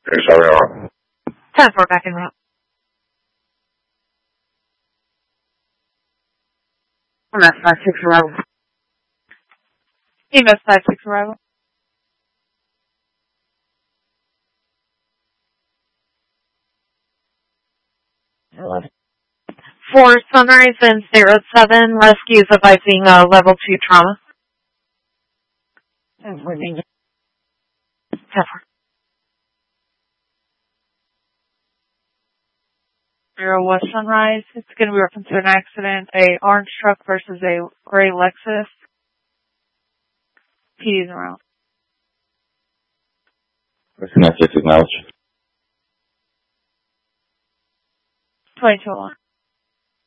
37 10-4 back in route. I'm at 5-6 arrival. EMS 5-6 arrival. 11. For Sunrise and 07, rescues advising level 2 trauma. 10-4 danger. 10-4. West Sunrise. It's going to be reference to an accident, a orange truck versus a gray Lexus. PD's around. Connect 6 acknowledge. 22-1.